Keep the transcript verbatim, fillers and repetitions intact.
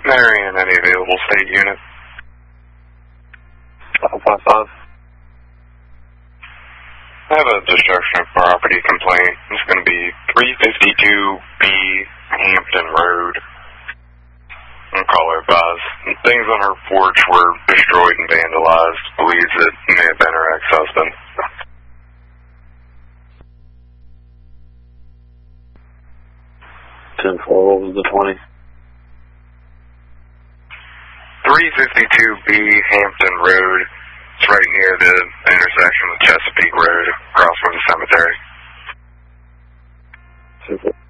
Marion, any available state unit? five five five. I have a destruction of property complaint. It's going to be three fifty-two B Hampton Road. I'm going to call her Buzz. Things on her porch were destroyed and vandalized. Believes it may have been her ex-husband. ten four, what was the twenty? three fifty-two B Hampton Road. It's right near the intersection with Chesapeake Road, across from the cemetery. Super.